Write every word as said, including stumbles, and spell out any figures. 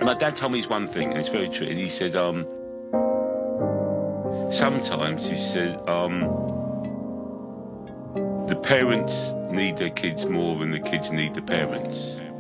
And my dad told me this one thing, and it's very true. And he said, um, sometimes he said, um, the parents need their kids more than the kids need the parents.